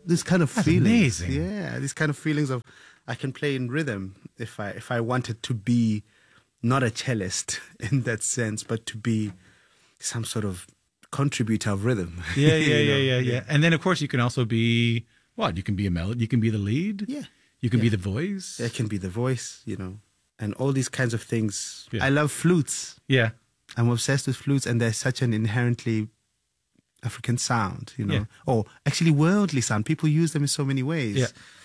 this kind of That's feelings. amazing. Yeah, these kind of feelings of I can play in rhythm if I wanted to be not a cellist in that sense, but to be some sort of contributor of rhythm. Yeah, You know? yeah. And then, of course, you can also be what? You can be a melody. You can be the lead. Yeah. You can be the voice. It can be the voice, you know, and all these kinds of things. Yeah. I love flutes. Yeah. I'm obsessed with flutes, and there's such an inherently African sound, you know, Yeah. or actually worldly sound. People use them in so many ways. Yeah.